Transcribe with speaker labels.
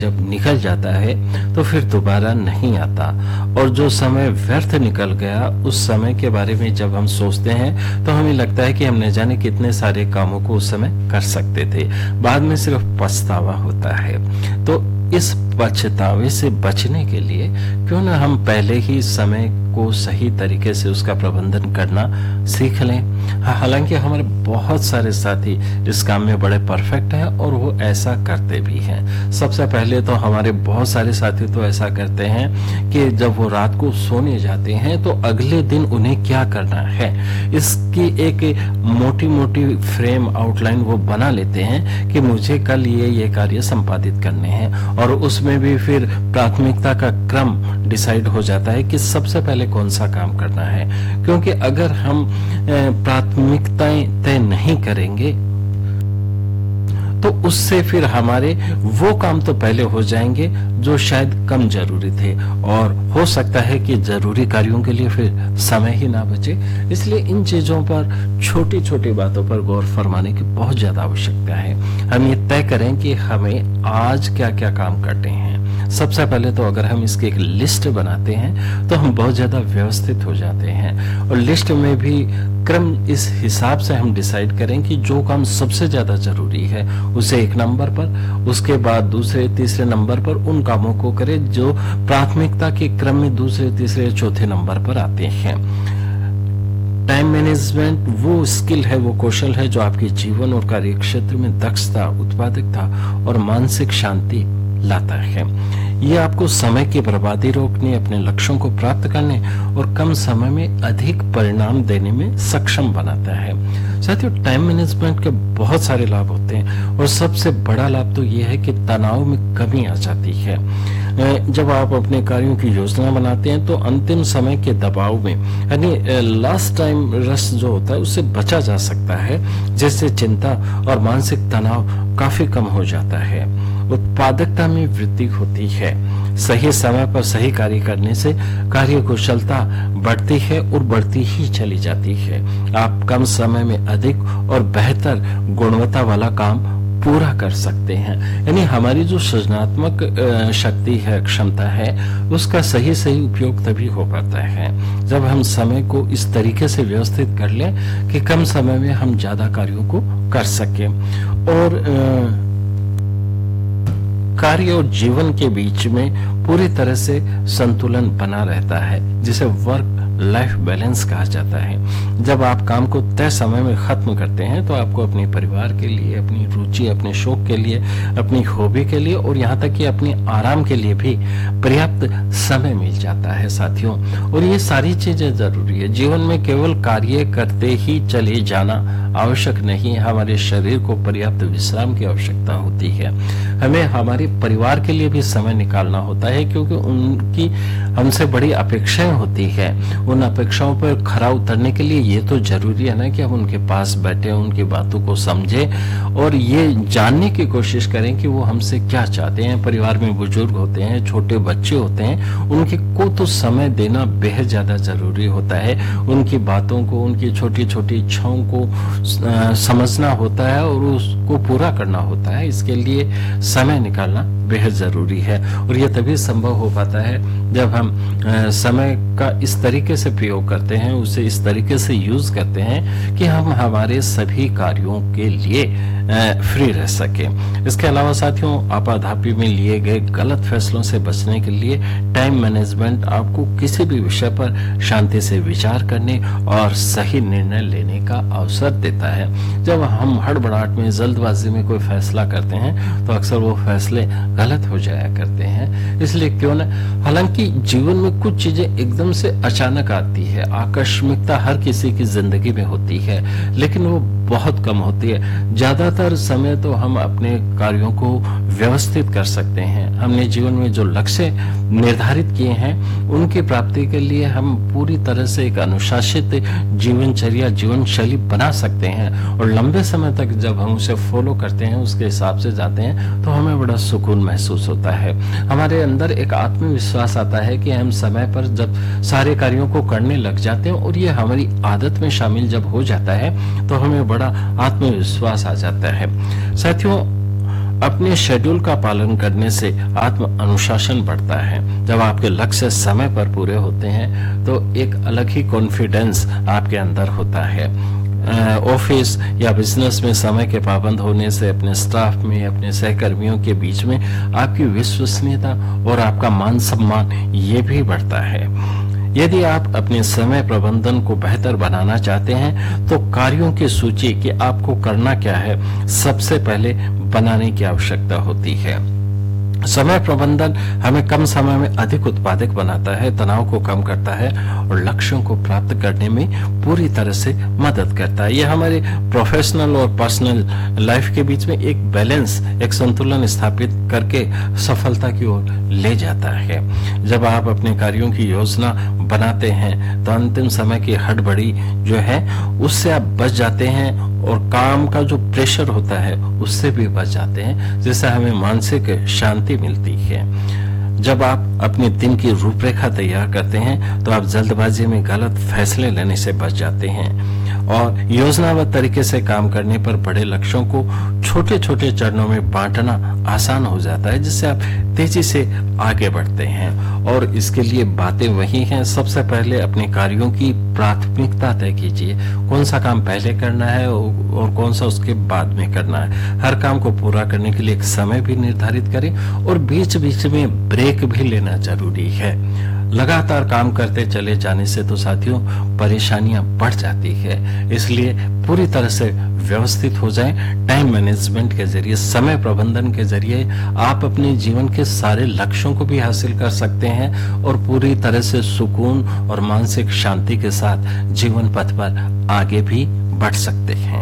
Speaker 1: जब निकल जाता है तो फिर दोबारा नहीं आता। और जो समय व्यर्थ निकल गया, उस समय के बारे में जब हम सोचते हैं तो हमें लगता है कि हम न जाने कितने सारे कामों को उस समय कर सकते थे। बाद में सिर्फ पछतावा होता है। तो इस पछतावे से बचने के लिए क्यों ना हम पहले ही समय को सही तरीके से उसका प्रबंधन करना सीख लें। हालांकि हमारे बहुत सारे साथी इस काम में बड़े परफेक्ट हैं और वो ऐसा करते भी हैं। सबसे पहले तो हमारे बहुत सारे साथी तो ऐसा करते हैं कि जब वो रात को सोने जाते हैं तो अगले दिन उन्हें क्या करना है, इसकी एक मोटी मोटी फ्रेम आउटलाइन वो बना लेते हैं कि मुझे कल ये कार्य संपादित करने हैं। और उसमें भी फिर प्राथमिकता का क्रम डिसाइड हो जाता है कि सबसे पहले कौन सा काम करना है। क्योंकि अगर हम प्राथमिकताएं तय नहीं करेंगे तो उससे फिर हमारे वो काम तो पहले हो जाएंगे जो शायद कम जरूरी थे, और हो सकता है कि जरूरी कार्यों के लिए फिर समय ही ना बचे। इसलिए इन चीजों पर, छोटी छोटी बातों पर गौर फरमाने की बहुत ज्यादा आवश्यकता है। हम ये तय करें कि हमें आज क्या क्या काम करने हैं। सबसे पहले तो अगर हम इसकी एक लिस्ट बनाते हैं तो हम बहुत ज्यादा व्यवस्थित हो जाते हैं। और लिस्ट में भी क्रम इस हिसाब से हम डिसाइड करें कि जो काम सबसे ज्यादा जरूरी है उसे एक नंबर पर, उसके बाद दूसरे तीसरे नंबर पर उन कामों को करें जो प्राथमिकता के क्रम में दूसरे तीसरे चौथे नंबर पर आते हैं। टाइम मैनेजमेंट वो स्किल है, वो कौशल है जो आपके जीवन और कार्य क्षेत्र में दक्षता, उत्पादकता और मानसिक शांति लाता है। ये आपको समय की बर्बादी रोकने, अपने लक्ष्यों को प्राप्त करने और कम समय में अधिक परिणाम देने में सक्षम बनाता है। साथियों, टाइम मैनेजमेंट के बहुत सारे लाभ होते हैं और सबसे बड़ा लाभ तो ये है कि तनाव में कमी आ जाती है। जब आप अपने कार्यों की योजना बनाते हैं तो अंतिम समय के दबाव में, यानी लास्ट टाइम रश जो होता है, उससे बचा जा सकता है, जिससे चिंता और मानसिक तनाव काफी कम हो जाता है। उत्पादकता में वृद्धि होती है। सही समय पर सही कार्य करने से कार्य कुशलता बढ़ती है और बढ़ती ही चली जाती है। आप कम समय में अधिक और बेहतर गुणवत्ता वाला काम पूरा कर सकते हैं। यानी हमारी जो सृजनात्मक शक्ति है, क्षमता है, उसका सही सही उपयोग तभी हो पाता है जब हम समय को इस तरीके से व्यवस्थित कर लें कि कम समय में हम ज्यादा कार्यों को कर सकें और कार्य और जीवन के बीच में पूरी तरह से संतुलन बना रहता है, जिसे वर्क लाइफ बैलेंस कहा जाता है। जब आप काम को तय समय में खत्म करते हैं तो आपको अपने परिवार के लिए, अपनी रुचि, अपने शौक के लिए, अपनी हॉबी के लिए और यहाँ तक कि अपने आराम के लिए भी पर्याप्त समय मिल जाता है साथियों। और ये सारी चीजें जरूरी है। जीवन में केवल कार्य करते ही चले जाना आवश्यक नहीं है। हमारे शरीर को पर्याप्त विश्राम की आवश्यकता होती है। हमें हमारे परिवार के लिए भी समय निकालना होता है, क्योंकि उनकी हमसे बड़ी अपेक्षाएं होती है। उन अपेक्षाओं पर खरा उतरने के लिए ये तो जरूरी है ना कि हम उनके पास बैठे, उनकी बातों को समझें और ये जानने की कोशिश करें कि वो हमसे क्या चाहते हैं। परिवार में बुजुर्ग होते हैं, छोटे बच्चे होते हैं, उनके को तो समय देना बेहद ज्यादा जरूरी होता है। उनकी बातों को, उनकी छोटी छोटी इच्छाओं को समझना होता है और उसको पूरा करना होता है। इसके लिए समय निकालना बेहद जरूरी है और यह तभी संभव हो पाता है जब हम समय का इस तरीके से प्रयोग करते हैं, उसे इस तरीके से यूज करते हैं कि हम हमारे सभी कार्यों के लिए फ्री रह सके। इसके अलावा साथियों, आपाधापी में लिए गए गलत फैसलों से बचने के लिए टाइम मैनेजमेंट आपको किसी भी विषय पर शांति से विचार करने और सही निर्णय लेने का अवसर देता है। जब हम हड़बड़ाहट में, जल्दबाजी में कोई फैसला करते हैं तो अक्सर वो फैसले गलत हो जाया करते हैं। इसलिए क्यों न, हालांकि जीवन में कुछ चीजें एकदम से अचानक आती है, आकस्मिकता हर किसी की जिंदगी में होती है, लेकिन वो बहुत कम होती है। ज्यादातर समय तो हम अपने कार्यों को व्यवस्थित कर सकते हैं। हमने जीवन में जो लक्ष्य निर्धारित किए हैं उनकी प्राप्ति के लिए हम पूरी तरह से एक अनुशासित जीवनचर्या, जीवन शैली बना सकते हैं और लंबे समय तक जब हम उसे फॉलो करते हैं, उसके हिसाब से जाते हैं, तो हमें बड़ा सुकून महसूस होता है। हमारे अंदर एक आत्मविश्वास आता है कि हम समय पर जब सारे कार्यों को करने लग जाते हैं और ये हमारी आदत में शामिल जब हो जाता है तो हमें बड़ा आत्मविश्वास आ जाता है। साथियों, अपने शेड्यूल का पालन करने से आत्म अनुशासन बढ़ता है। जब आपके लक्ष्य समय पर पूरे होते हैं तो एक अलग ही कॉन्फिडेंस आपके अंदर होता है। ऑफिस या बिजनेस में समय के पाबंद होने से अपने स्टाफ में, अपने सहकर्मियों के बीच में आपकी विश्वसनीयता और आपका मान सम्मान ये भी बढ़ता है। यदि आप अपने समय प्रबंधन को बेहतर बनाना चाहते हैं तो कार्यों की सूची कि आपको करना क्या है सबसे पहले बनाने की आवश्यकता होती है। समय प्रबंधन हमें कम समय में अधिक उत्पादक बनाता है, तनाव को कम करता है और लक्ष्यों को प्राप्त करने में पूरी तरह से मदद करता है। यह हमारे प्रोफेशनल और पर्सनल लाइफ के बीच में एक बैलेंस, एक संतुलन स्थापित करके सफलता की ओर ले जाता है। जब आप अपने कार्यों की योजना बनाते हैं तो अंतिम समय की हड़बड़ी जो है उससे आप बच जाते हैं और काम का जो प्रेशर होता है उससे भी बच जाते हैं, जिससे हमें मानसिक शांति मिलती है। जब आप अपने दिन की रूपरेखा तैयार करते हैं तो आप जल्दबाजी में गलत फैसले लेने से बच जाते हैं और योजनाबद्ध तरीके से काम करने पर बड़े लक्ष्यों को छोटे छोटे चरणों में बांटना आसान हो जाता है, जिससे आप तेजी से आगे बढ़ते हैं। और इसके लिए बातें वही हैं। सबसे पहले अपने कार्यों की प्राथमिकता तय कीजिए, कौन सा काम पहले करना है और कौन सा उसके बाद में करना है। हर काम को पूरा करने के लिए एक समय भी निर्धारित करें और बीच बीच में ब्रेक भी लेना जरूरी है। लगातार काम करते चले जाने से तो साथियों परेशानियां बढ़ जाती है, इसलिए पूरी तरह से व्यवस्थित हो जाएं। टाइम मैनेजमेंट के जरिए, समय प्रबंधन के जरिए आप अपने जीवन के सारे लक्ष्यों को भी हासिल कर सकते हैं और पूरी तरह से सुकून और मानसिक शांति के साथ जीवन पथ पर आगे भी बढ़ सकते हैं।